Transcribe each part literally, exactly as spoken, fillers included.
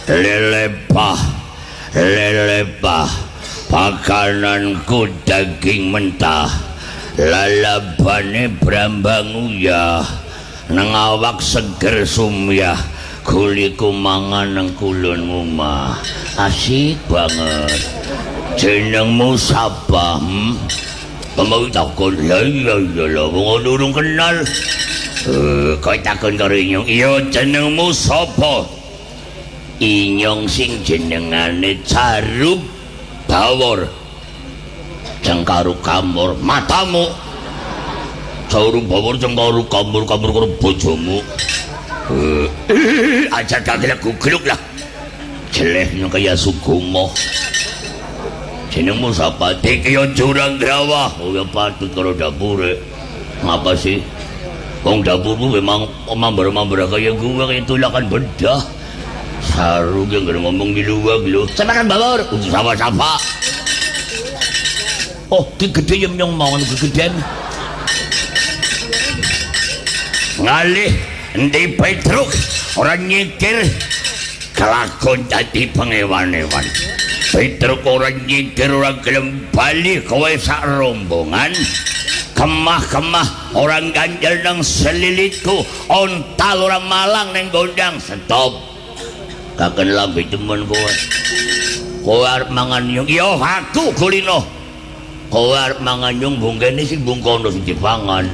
Lelepah, lelepah, pakananku daging mentah, lalabane brambang uyah, nang awak seger sumyah, kuliku mangan nang kulon mumah. Asik banget. Jenengmu sapa? Hmm? Kamu takon, ya ya ya lah, wong durung kenal. Eh, kau takon karo Inyong, iya jenengmu sapa? Inyong sing jenengane Carup Bawor. Cengkaru kamur matamu. Carup Bawor cengkaru kamur kamur karo bojomu. Eh, aja kagak gugluk lah. Jelehnya kaya Sugomo. Jenengmu sapa? Dikya Jurang Drawah. Oh ya patut karo dapure. Ngapa sih? Wong dapurmu memang mambar-mambar kaya gua kaya tulakan bedah. Saru yang gak ngomong di luar lu. Siapa kan Bawor? Untuk siapa-siapa. Oh, gede yang nyong mangan kegedean. Ngalih di Petruk orang nyikir kelakon jadi pengewan-ewan. Petruk orang nyikir orang gelem balik kowe sak rombongan. Kemah-kemah orang ganjal nang selilitku. Ontal orang Malang neng gondang. Stop. Kaken lambe temen kowe. Kowe arep mangan nyung. Iya aku kulino. Kowe arep mangan nyung bungkene sing bungkono sing dipangan.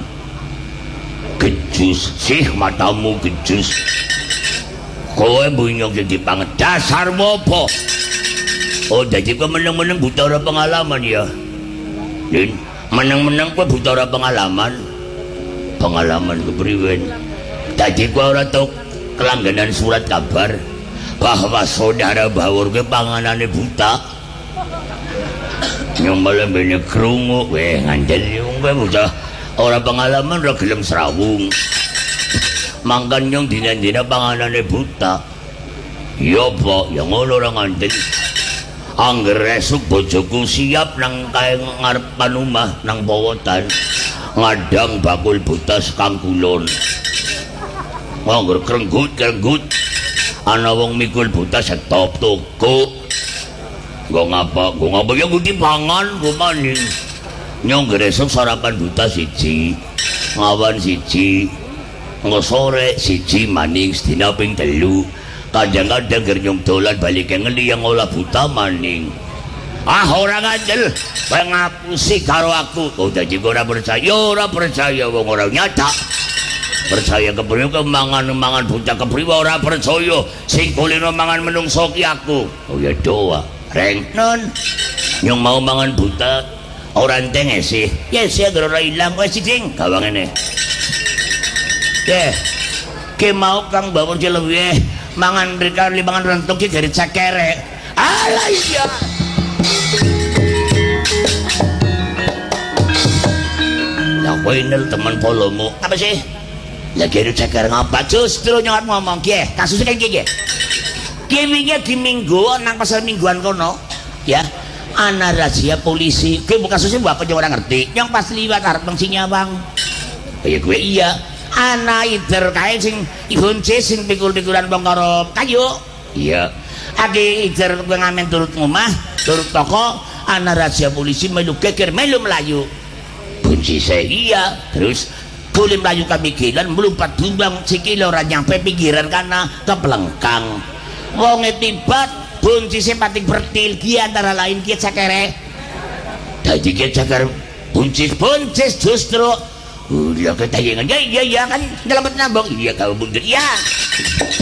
Gejus sih matamu gejus. Kowe bunyong sing dipangan dasarmu apa? Oh dadi kowe meneng-meneng buta ora pengalaman ya. Din, meneng-meneng kowe buta ora pengalaman. Pengalaman kepriwen? Dadi kowe ora tau kelangganan surat kabar bahwa saudara Bawor ke panganane buta. Nyong malah banyak krungu weh ngandel nyong kowe bocah ora pengalaman ora gelem serawung. Mangkan nyong dina-dina panganane buta. Ya apa ya ngono ora ngandel. Angger esuk bojoku siap nang kae ngarepan omah nang Powotan ngadang bakul buta sekang kulon. Angger krenggut-krenggut ana wong mikul buta setop toko. Nggo ngapa? Nggo ngapa ya kudu dipangan nggo maning. Nyong gresuk sarapan buta siji, ngawan siji, nggo sore siji maning sedina ping telu. Kadang-kadang ger nyong dolan balik ngeli yang olah buta maning. Ah ora ngandel, kowe ngapusi karo aku. Oh dadi ora percaya, ora percaya wong ora nyata. Percaya kepriwe mangan-mangan bocah kepriwe ora percaya sing kulino mangan menungso ki aku. Oh ya doa reng non nyong mau mangan buta ora enteng sih ya sih ora ilang kowe sing gawang ngene ya ke mau Kang Bawor jelewe mangan rika limangan rentung ki garit sakere alah iya ya kowe nel teman polomu apa sih lagi ada cakar ngapa justru nyokap ngomong kie kasusnya kayak kie kie wingi di minggu nang pasar mingguan kono ya ana razia polisi kie bukan kasusnya apa yang orang ngerti yang pas liwat harap bang Sinyawang kayak gue iya ana ider kaya sing ibunce sing pikul-pikulan bang karo kayu iya agi ider gue ngamen turut ngomah turut toko ana razia polisi melu geger melu melayu bunci saya iya terus boleh melayu kamikilan melumpat tumbang sikile ora nyampe pikiran karena kepelengkang wonge tibat bunci simpatik bertil ki antara lain ki cakere dadi ki cakar buncis buncis justru udah ketayangan ya iya iya kan nyelamat nambang iya kau buncis iya